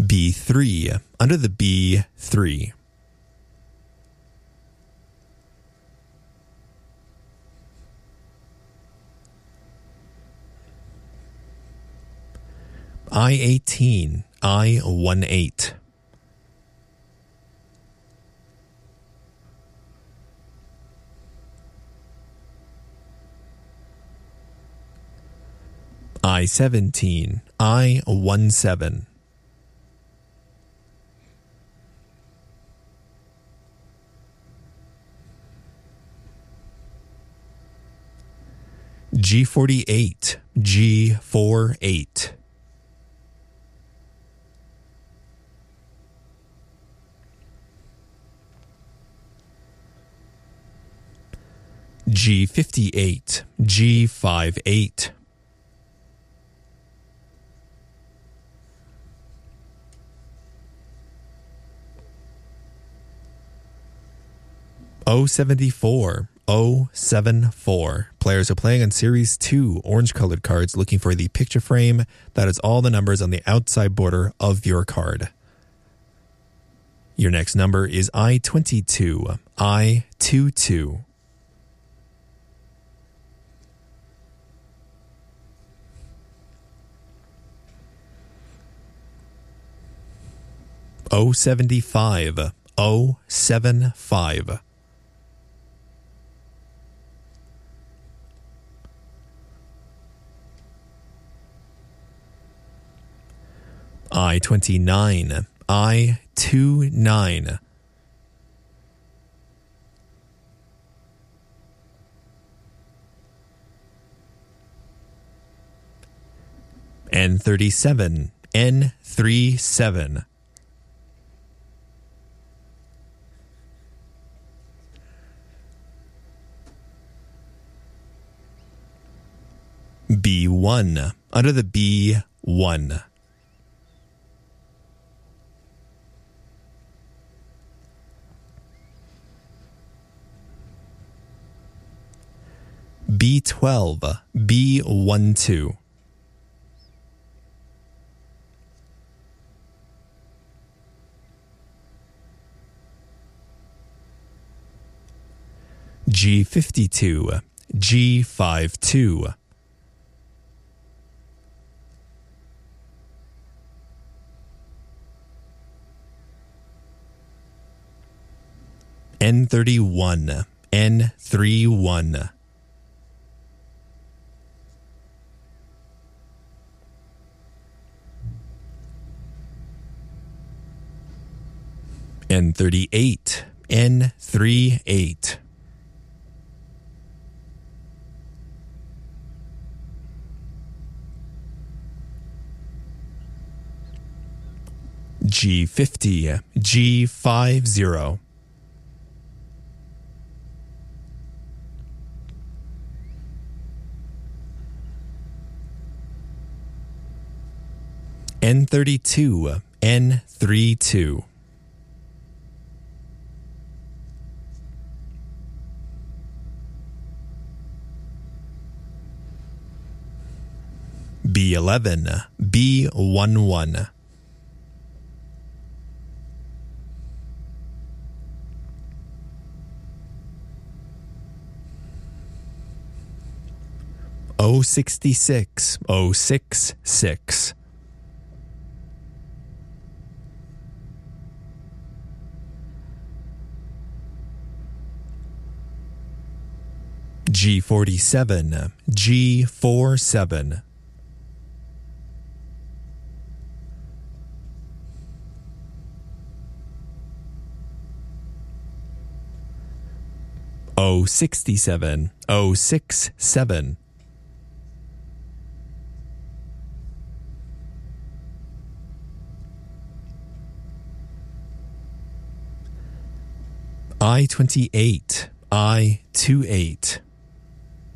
B3. Under the B3. I-18. I-18. I-17. I-17. G48. G48. G58. G58. O74. O74. Players are playing on Series 2 orange-colored cards looking for the picture frame that is all the numbers on the outside border of your card. Your next number is I-22. I-22. O75. O75. I-29. I-29. N37. N37. B1. Under the B1. B12. B12. G52. G52. N31. N31. N38. N38. G50. G50. N32. N32. B11. B11. O66. O66. G47. G47. O67. O67. I-28. I-28.